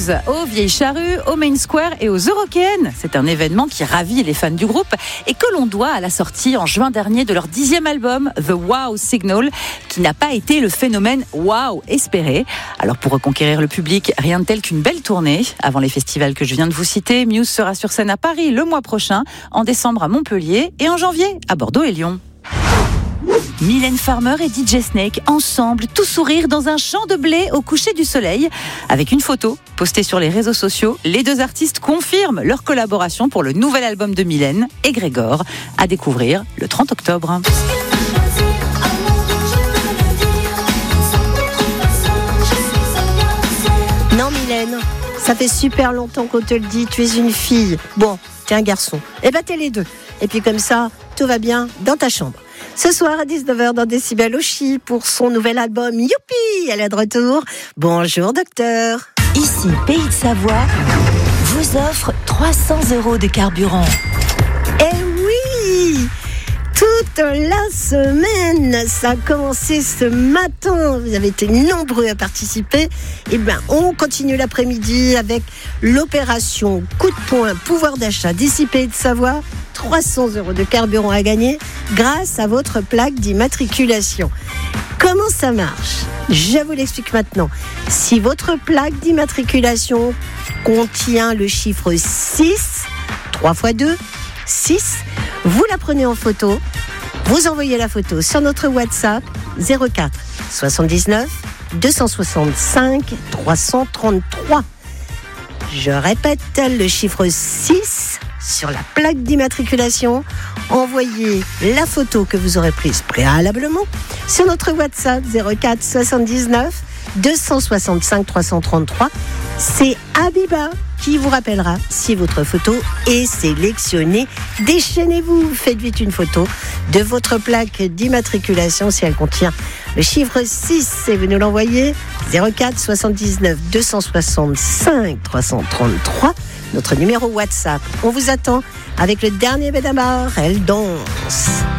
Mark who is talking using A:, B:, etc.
A: Blues, aux Vieilles Charrues, au Main Square et aux Eurokéennes. C'est un événement qui ravit les fans du groupe et que l'on doit à la sortie en juin dernier de leur 10e album, The Wow Signal, qui n'a pas été le phénomène wow espéré. Alors pour reconquérir le public, rien de tel qu'une belle tournée. Avant les festivals que je viens de vous citer, Muse sera sur scène à Paris le mois prochain, en décembre à Montpellier et en janvier à Bordeaux et Lyon. Mylène Farmer et DJ Snake, ensemble, tout sourire dans un champ de blé au coucher du soleil. Avec une photo postée sur les réseaux sociaux, les deux artistes confirment leur collaboration pour le nouvel album de Mylène et Grégor, à découvrir le 30 octobre.
B: Non Mylène, ça fait super longtemps qu'on te le dit, tu es une fille. Bon, t'es un garçon. Eh ben t'es les deux. Et puis comme ça, tout va bien dans ta chambre. Ce soir à 19h dans Décibel Oshi pour son nouvel album Youpi, elle est de retour. Bonjour docteur.
C: Ici Pays de Savoie vous offre 300 € de carburant.
B: Eh oui, toute la semaine, ça a commencé ce matin. Vous avez été nombreux à participer. Et bien, on continue l'après-midi avec l'opération coup de poing, pouvoir d'achat d'ici Pays de Savoie. 300 € de carburant à gagner grâce à votre plaque d'immatriculation. Comment ça marche ? Je vous l'explique maintenant. Si votre plaque d'immatriculation contient le chiffre 6, 3 x 2, 6, vous la prenez en photo, vous envoyez la photo sur notre WhatsApp 04 79 265 333. Je répète, le chiffre 6 sur la plaque d'immatriculation. Envoyez la photo que vous aurez prise préalablement sur notre WhatsApp 04 79 265 333. C'est Abiba qui vous rappellera si votre photo est sélectionnée. Déchaînez-vous, faites vite une photo de votre plaque d'immatriculation si elle contient le chiffre 6 et vous nous l'envoyez 04 79 265 333. Notre numéro WhatsApp. On vous attend avec le dernier Bedamar, elle danse.